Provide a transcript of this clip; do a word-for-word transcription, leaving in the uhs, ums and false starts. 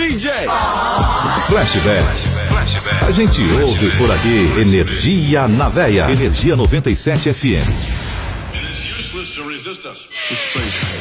D J. Flashback. Flashback. A gente ouve por aqui Energia na Veia. Energia noventa e sete F M. It is useless to resist us.